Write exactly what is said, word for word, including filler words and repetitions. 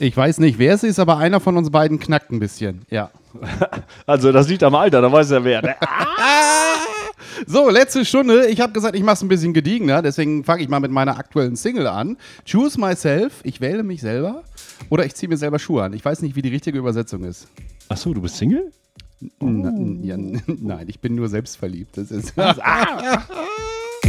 Ich weiß nicht, wer es ist, aber einer von uns beiden knackt ein bisschen. Ja. Also, das liegt am Alter, da weiß ja wer. Ne? So, letzte Stunde. Ich habe gesagt, ich mache es ein bisschen gediegener. Deswegen fange ich mal mit meiner aktuellen Single an. Choose myself. Ich wähle mich selber. Oder ich ziehe mir selber Schuhe an. Ich weiß nicht, wie die richtige Übersetzung ist. Achso, du bist Single? Oh. Na, ja, nein, ich bin nur selbstverliebt. Das ist.